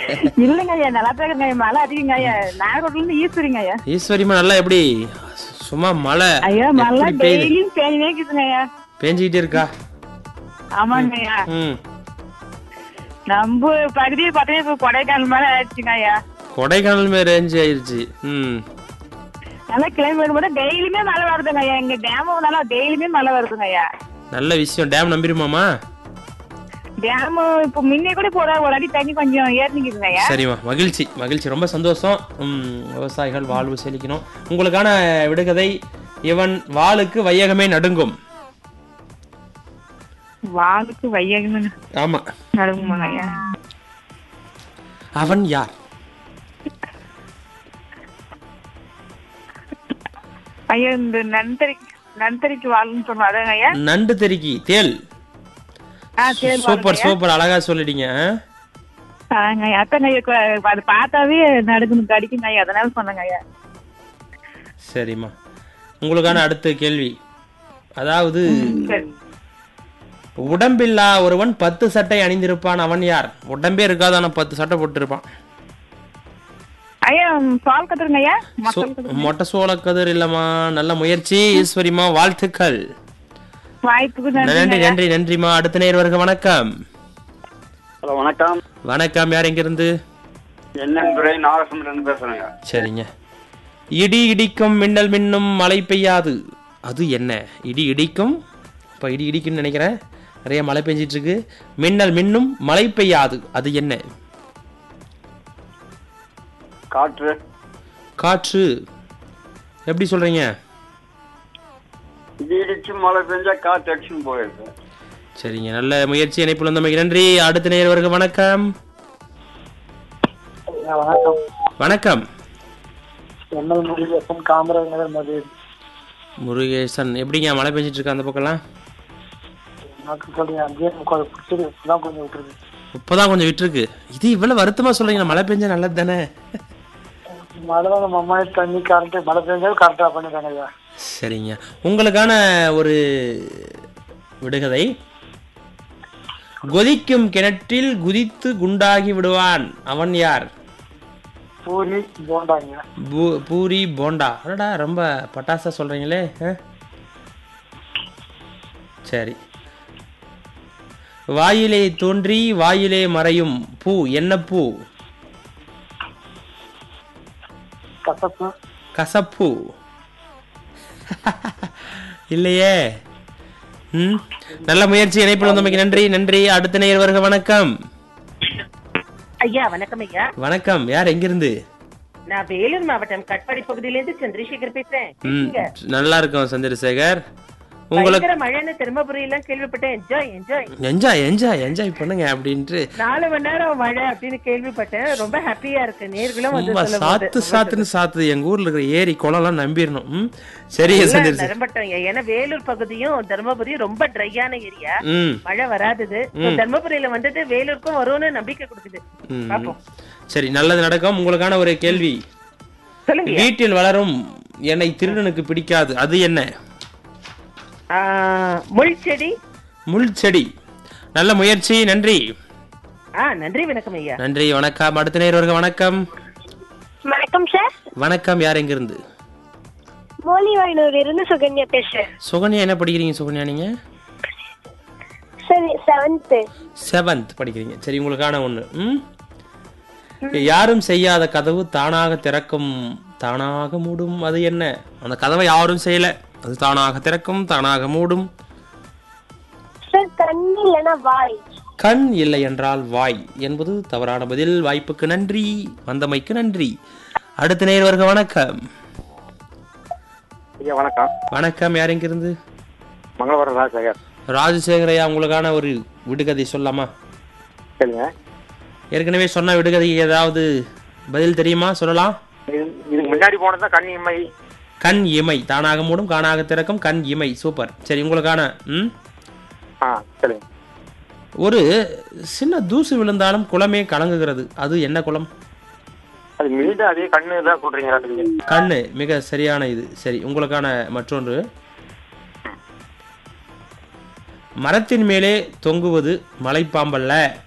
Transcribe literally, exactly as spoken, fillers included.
இல்லங்க ஐயா, நல்லா இருக்கங்க ஐயா. மழை அதிகங்க ஐயா. நாகர்கோட்ல இருந்து ஈஸ்வரிங்க ஐயா. ஈஸ்வரிமா நல்லா எப்படி சும்மா மழை ஐயா மழை எப்படி பெய்யுது? டெய்லியும் பேஞ்சினே இருக்குதுங்க ஐயா. பேஞ்சிக்கிட்டே இருக்கா? ஆமாங்க ஐயா. ம். நம்ம பகுதியை பார்த்தா இப்ப கொடைக்கானல் மேல ஆயிடுச்சுங்க ஐயா. கொடைக்கானல் மேல ரேஞ்ச் ஆயிருச்சு. ம். நல்லா கிளைமேட் மட்டும் டெய்லியுமே மழை வருதுங்க ஐயா. எங்க டேம் நல்லா டெய்லியுமே மழை வருதுங்க ஐயா. நல்ல விஷயம். டேம் நம்பிருமாமா? டேம் இப்ப முன்னே கூட போற ஒரு அடி தண்ணி கொஞ்சம் ஏறிக்குதுங்க ஐயா. சரிம்மா, மகிழ்ச்சி மகிழ்ச்சி, ரொம்ப சந்தோஷம். ம், விவசாயிகள் வாழ்வு செழிக்கணும். உங்களுக்கான விடுகதை, இவன் வாளுக்கு வையகமே நடுங்கும். வாளுக்கு வையகமே ஆமா, நடுங்குமாங்க ஐயா. அவன் யார்? ஐயா இந்த நன்தரிக்கு நன்தரிக்கு வாழுன்னு சொன்னோம் அதாங்க ஐயா. நண்டு தெறிக்கி தேல். ஆ சரி சூப்பர் சூப்பர், அழகா சொல்லிட்டீங்க. ஆங்க ஐயா. அத்தங்க ஐயா அது பார்த்தாவே நடுக்கணும் கடிக்குங்க ஐயா, அதனால சொன்னங்க ஐயா. சரிம்மா, உங்களுக்கான அடுத்த கேள்வி. அதாவது, உடம்பில்லா ஒருவன் பத்து சட்டை அணிந்திருப்பான், அவன் யார்? உடம்பே இருக்காது, ஆனா பத்து சட்டை போட்டிருப்பான். ஐயா சோல் கதிருங்க ஐயா. மொட்டை சோள கதிர் இல்லம்மா. நல்ல முயற்சி ஈஸ்வரிமா, வாழ்த்துக்கள். வாய்ப்புக்கு நன்றி நன்றி நன்றிமா. அடுத்த நேர் வருக. வணக்கம். ஹலோ வணக்கம். வணக்கம், யார் எங்க இருந்து? என்னுறை நாகசந்திரன் பேசுறேங்க. சரிங்க. இடி இடிக்கும் மின்னல் மின்னும் மழை பெய்யாது, அது என்ன? இடி இடிக்கும், இப்ப இடி இடிக்குன்னு நினைக்கிறேன், நிறைய மழை பெஞ்சிட்டு இருக்கு. மின்னல் மின்னும் மழை பெய்யாது, அது என்ன? காற்று. காற்று. எப்படி சொல்றீங்க? இடி இடிச்சு மழை பெஞ்சா காற்று அடிச்சுன்னு போயிருக்கு. சரிங்க, நல்ல முயற்சி. இணைப்புல வந்தமைக்கு நன்றி. அடுத்த நேர் வருக. வணக்கம். வணக்கம். வணக்கம். எம்எல் முருகேசன், காமராஜ் நகர், மதுரை. முருகேசன், எப்படிங்க மழை பெஞ்சிட்டு இருக்கா அந்த பக்கம்லாம்? கொஞ்சம் விட்டுருக்கு. இப்பதான் கொஞ்சம் விட்டுருக்கு. இது இவ்வளவு வருத்தமா சொல்றீங்க, மழை பெஞ்சா நல்லது தானே? மழை நம்ம அம்மா தண்ணி கரெக்டா மழை பெஞ்சாலும் கரெக்டா பண்ணிட்டாங்க ஐயா. சரிங்க, உங்களுக்கான ஒரு விடுகதை. கொதிக்கும் கிணற்றில் குதித்து குண்டாகி விடுவான், அவன் யார்? பூரி போண்டாங்க. பூரி போண்டா. அடடா, ரொம்ப பட்டாசா சொல்றீங்களே. சரி. வாயிலே தோன்றி வாயிலே மறையும் பூ, என்ன பூ? கசப்பு. கசப்பு இல்லையே. ம், நல்ல முயற்சி. இணைப்பில் வந்தமைக்கு நன்றி நன்றி. அடுத்த நேயர் வருக. வணக்கம். ஐயா வணக்கம். ஐயா வணக்கம், யார் எங்கிருந்து? நான் வேலூர் மாவட்டம் கட்பாடி பகுதியிலிருந்து சந்திரசேகர் பேசுறேன். ம், நல்லா இருக்கும் சந்திரசேகர். உங்களுக்கு மழைன்னு தர்மபுரியில கேள்விப்பட்டேன். Enjoy enjoy enjoy enjoy enjoy பண்ணுங்க அப்படின்ட்டு நாலு மணி நேரம் மழை அப்படின்னு கேள்விப்பட்டேன். ரொம்ப ஹாப்பியா இருக்கு. நேர்களும் வந்து சாத்து சாத்துன்னு சாத்துது. எங்க ஊர்ல இருக்கிற ஏரி குளம் எல்லாம் நம்பிடணும். சரியா சந்திரசேகர்? நம்பட்டோம். ஏன்னா வேலூர் பகுதியும் தர்மபுரியும் ரொம்ப ட்ரையான ஏரியா, ம், மழை வராதது. தர்மபுரியில வந்துட்டு வேலூருக்கும் வரும்னு நம்பிக்கை கொடுக்குது. பாப்போம். சரி, நல்லது நடக்கும். உங்களுக்கான ஒரு கேள்வி. சொல்லுங்க. வீட்டில் வளரும் என்னை திருடனுக்கு பிடிக்காது, அது என்ன? முள் செடி. முள் செடி. நல்ல முயற்சி, நன்றி. நன்றி, வணக்கம் ஐயா. நன்றி, வணக்கம். அடுத்த நேர் வருக. வணக்கம். வணக்கம் சார். வணக்கம், யார் எங்க இருந்து? மோலிவாயினூர்ல இருந்து சுகன்யா பேசுறேன். சுகன்யா, என்ன படிக்கிறீங்க சுகன்யா நீங்க? சரி, செவன்த். செவன்த் படிக்கிறீங்க. சரி, உங்களுக்கான ஒண்ணு. ம், யாரும் செய்யாத கதவு தானாக திறக்கும், தானாக மூடும், அது என்ன? அந்த கதவை யாரும் செய்யல, அது தானாக திறக்கும், தானாக மூடும். சார், கண் இல்லனா வாய். கண் இல்லை என்றால் வாய் என்பது தவறான பதில். வாய்ப்புக்கு நன்றி, வந்தமைக்கு நன்றி. அடுத்த நேர் வருக. வணக்கம். வணக்கம். வணக்கம், யார் எங்க இருந்து? மங்களபுரம் ராஜசேகர். ராஜசேகரையா, உங்களுக்கான ஒரு விடுகதை சொல்லாமா? சரிங்க. ஏற்கனவே சொன்ன விடுகதை ஏதாவது பதில் தெரியுமா? சொல்லலாம். இதுக்கு முன்னாடி போனதா கண் இமை. கண் இமை, தானாக மூடும், காணாக திறக்கும், கண் இமை. சூப்பர். சரி, உங்களுக்கான ம் ஒரு சின்ன தூசு விழுந்தாலும் குளமே கலங்குகிறது, அது என்ன குளம்? அது மீண்டும் அதே கண்ணு தான் சொல்றீங்க. கண்ணு, மிக சரியான இது. சரி, உங்களுக்கான மற்றொன்று. மரத்தின் மேலே தொங்குவது மலைப்பாம்பல்ல,